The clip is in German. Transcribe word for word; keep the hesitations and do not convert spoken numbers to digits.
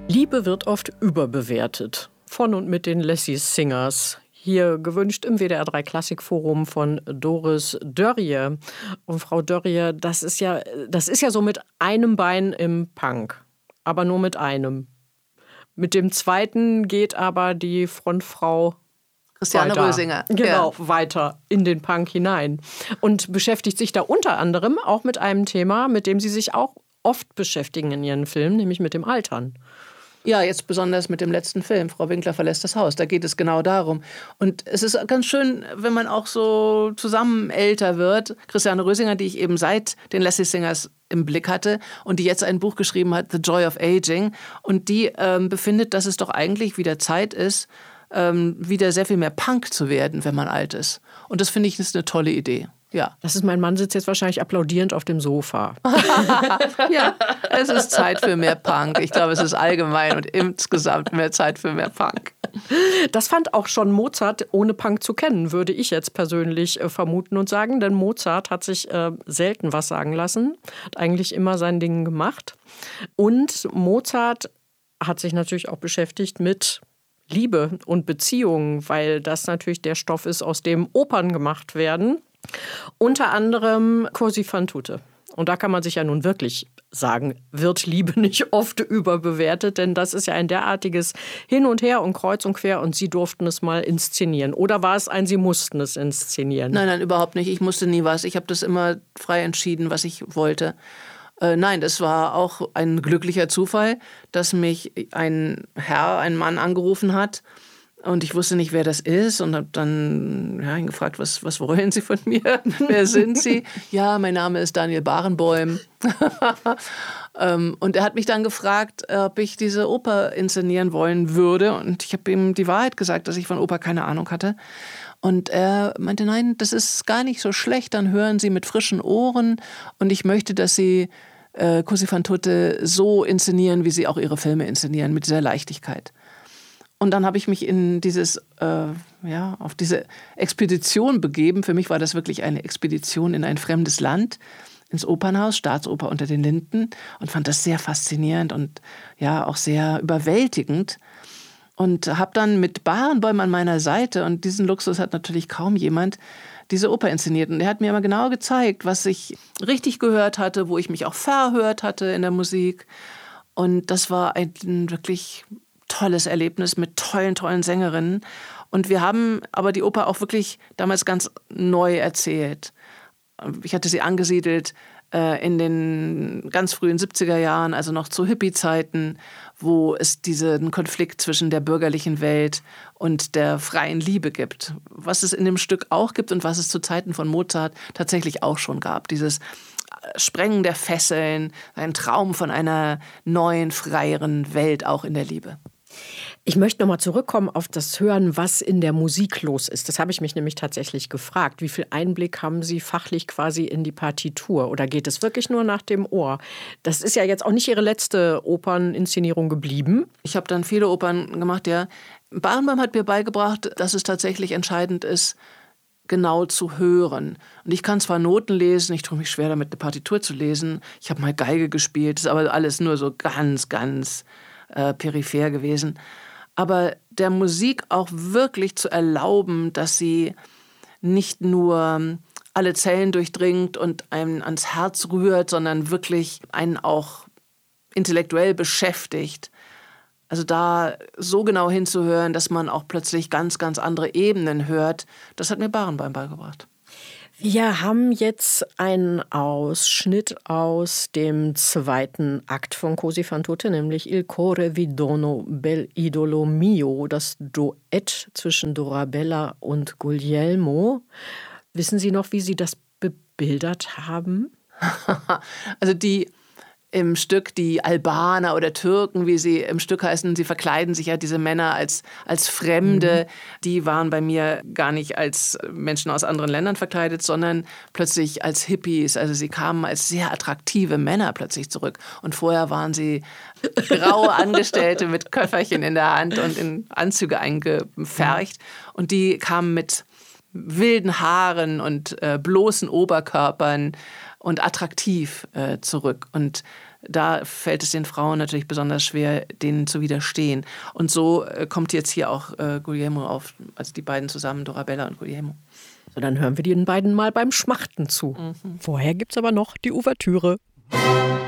Liebe wird oft überbewertet. Von und mit den Lassie Singers. Hier gewünscht im W D R drei Klassikforum von Doris Dörrie. Und Frau Dörrie, das ist ja, das ist ja so mit einem Bein im Punk. Aber nur mit einem. Mit dem zweiten geht aber die Frontfrau Christiane weiter. Rösinger. Genau, Ja. weiter in den Punk hinein. Und beschäftigt sich da unter anderem auch mit einem Thema, mit dem Sie sich auch oft beschäftigen in Ihren Filmen, nämlich mit dem Altern. Ja, jetzt besonders mit dem letzten Film, Frau Winkler verlässt das Haus. Da geht es genau darum. Und es ist ganz schön, wenn man auch so zusammen älter wird. Christiane Rösinger, die ich eben seit den Lassie Singers im Blick hatte und die jetzt ein Buch geschrieben hat, The Joy of Aging. Und die ähm, befindet, dass es doch eigentlich wieder Zeit ist, ähm, wieder sehr viel mehr Punk zu werden, wenn man alt ist. Und das finde ich ist eine tolle Idee. Ja. Das ist, mein Mann sitzt jetzt wahrscheinlich applaudierend auf dem Sofa. Ja, es ist Zeit für mehr Punk. Ich glaube, es ist allgemein und insgesamt mehr Zeit für mehr Punk. Das fand auch schon Mozart, ohne Punk zu kennen, würde ich jetzt persönlich äh, vermuten und sagen. Denn Mozart hat sich äh, selten was sagen lassen, hat eigentlich immer sein Ding gemacht. Und Mozart hat sich natürlich auch beschäftigt mit Liebe und Beziehungen, weil das natürlich der Stoff ist, aus dem Opern gemacht werden. Unter anderem Cosi fan tutte. Und da kann man sich ja nun wirklich sagen, wird Liebe nicht oft überbewertet, denn das ist ja ein derartiges Hin und Her und Kreuz und Quer und Sie durften es mal inszenieren. Oder war es ein, Sie mussten es inszenieren? Nein, nein, überhaupt nicht. Ich musste nie was. Ich habe das immer frei entschieden, was ich wollte. Äh, nein, das war auch ein glücklicher Zufall, dass mich ein Herr, ein Mann angerufen hat. Und ich wusste nicht, wer das ist und habe dann ja, ihn gefragt, was, was wollen Sie von mir? Wer sind Sie? Ja, mein Name ist Daniel Barenboim. Und er hat mich dann gefragt, ob ich diese Oper inszenieren wollen würde. Und ich habe ihm die Wahrheit gesagt, dass ich von Oper keine Ahnung hatte. Und er meinte, nein, das ist gar nicht so schlecht, dann hören Sie mit frischen Ohren. Und ich möchte, dass Sie äh, Cosi fan tutte so inszenieren, wie Sie auch Ihre Filme inszenieren, mit dieser Leichtigkeit. Und dann habe ich mich in dieses, äh, ja, auf diese Expedition begeben. Für mich war das wirklich eine Expedition in ein fremdes Land, ins Opernhaus, Staatsoper unter den Linden, und fand das sehr faszinierend und ja auch sehr überwältigend. Und habe dann mit Barenboim an meiner Seite, und diesen Luxus hat natürlich kaum jemand, diese Oper inszeniert. Und er hat mir immer genau gezeigt, was ich richtig gehört hatte, wo ich mich auch verhört hatte in der Musik. Und das war ein wirklich tolles Erlebnis mit tollen, tollen Sängerinnen. Und wir haben aber die Oper auch wirklich damals ganz neu erzählt. Ich hatte sie angesiedelt äh, in den ganz frühen siebziger Jahren, also noch zu Hippie-Zeiten, wo es diesen Konflikt zwischen der bürgerlichen Welt und der freien Liebe gibt. Was es in dem Stück auch gibt und was es zu Zeiten von Mozart tatsächlich auch schon gab. Dieses Sprengen der Fesseln, ein Traum von einer neuen, freieren Welt, auch in der Liebe. Ich möchte noch mal zurückkommen auf das Hören, was in der Musik los ist. Das habe ich mich nämlich tatsächlich gefragt. Wie viel Einblick haben Sie fachlich quasi in die Partitur? Oder geht es wirklich nur nach dem Ohr? Das ist ja jetzt auch nicht Ihre letzte Operninszenierung geblieben. Ich habe dann viele Opern gemacht, ja. Barenboim hat mir beigebracht, dass es tatsächlich entscheidend ist, genau zu hören. Und ich kann zwar Noten lesen, ich tue mich schwer damit, eine Partitur zu lesen. Ich habe mal Geige gespielt, das ist aber alles nur so ganz, ganz äh, peripher gewesen. Aber der Musik auch wirklich zu erlauben, dass sie nicht nur alle Zellen durchdringt und einem ans Herz rührt, sondern wirklich einen auch intellektuell beschäftigt. Also da so genau hinzuhören, dass man auch plötzlich ganz, ganz andere Ebenen hört, das hat mir Barenboim beigebracht. Wir haben jetzt einen Ausschnitt aus dem zweiten Akt von Cosi fan tutte, nämlich Il core vi dono bel idolo mio, das Duett zwischen Dorabella und Guglielmo. Wissen Sie noch, wie Sie das bebildert haben? Also die im Stück die Albaner oder Türken, wie sie im Stück heißen, sie verkleiden sich ja, diese Männer, als, als Fremde. Mhm. Die waren bei mir gar nicht als Menschen aus anderen Ländern verkleidet, sondern plötzlich als Hippies. Also sie kamen als sehr attraktive Männer plötzlich zurück. Und vorher waren sie graue Angestellte mit Köfferchen in der Hand und in Anzüge eingefärcht. Und die kamen mit wilden Haaren und äh, bloßen Oberkörpern und attraktiv äh, zurück. Und da fällt es den Frauen natürlich besonders schwer, denen zu widerstehen. Und so äh, kommt jetzt hier auch äh, Guglielmo auf, also die beiden zusammen, Dorabella und Guglielmo. So, dann hören wir den beiden mal beim Schmachten zu. Mhm. Vorher gibt's aber noch die Ouvertüre.